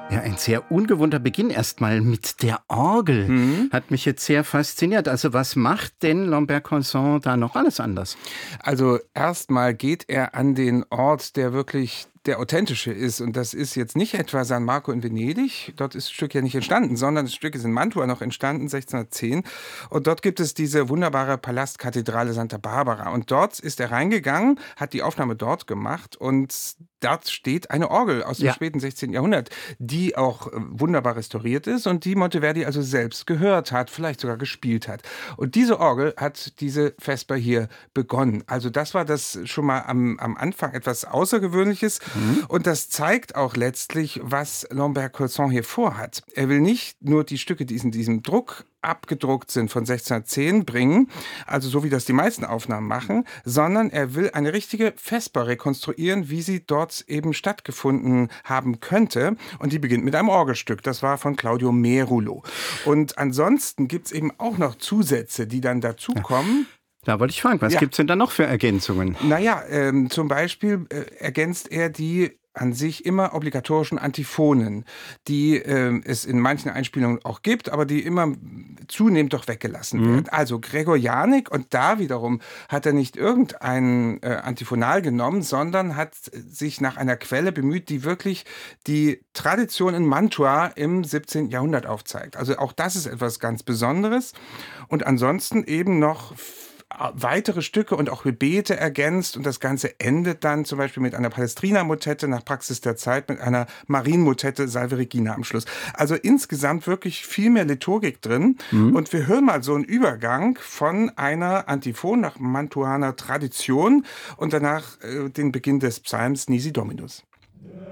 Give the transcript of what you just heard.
Ja, ein sehr ungewohnter Beginn erstmal mit der Orgel. Hat mich jetzt sehr fasziniert. Also was macht denn Lambert-Consent da noch alles anders? Also erstmal geht er an den Ort, der wirklich der authentische ist. Und das ist jetzt nicht etwa San Marco in Venedig. Dort ist das Stück ja nicht entstanden, sondern das Stück ist in Mantua noch entstanden, 1610. Und dort gibt es diese wunderbare Palastkathedrale Santa Barbara. Und dort ist er reingegangen, hat die Aufnahme dort gemacht. Und dort steht eine Orgel aus dem späten 16. Jahrhundert, die auch wunderbar restauriert ist und die Monteverdi also selbst gehört hat, vielleicht sogar gespielt hat. Und diese Orgel hat diese Vesper hier begonnen. Also das war das schon mal am Anfang etwas Außergewöhnliches. Und das zeigt auch letztlich, was Lambert-Consent hier vorhat. Er will nicht nur die Stücke, die in diesem Druck abgedruckt sind von 1610 bringen, also so wie das die meisten Aufnahmen machen, sondern er will eine richtige Vesper rekonstruieren, wie sie dort eben stattgefunden haben könnte. Und die beginnt mit einem Orgelstück. Das war von Claudio Merulo. Und ansonsten gibt es eben auch noch Zusätze, die dann dazukommen. Da wollte ich fragen, was gibt es denn da noch für Ergänzungen? Naja, zum Beispiel ergänzt er die an sich immer obligatorischen Antiphonen, die es in manchen Einspielungen auch gibt, aber die immer zunehmend doch weggelassen werden. Also Gregorianik, und da wiederum hat er nicht irgendein Antiphonal genommen, sondern hat sich nach einer Quelle bemüht, die wirklich die Tradition in Mantua im 17. Jahrhundert aufzeigt. Also auch das ist etwas ganz Besonderes. Und ansonsten eben noch weitere Stücke und auch Gebete ergänzt, und das Ganze endet dann zum Beispiel mit einer Palestrina-Motette nach Praxis der Zeit, mit einer Marienmotette Salve Regina am Schluss. Also insgesamt wirklich viel mehr Liturgik drin. Und wir hören mal so einen Übergang von einer Antiphon nach Mantuaner Tradition und danach den Beginn des Psalms Nisi Dominus.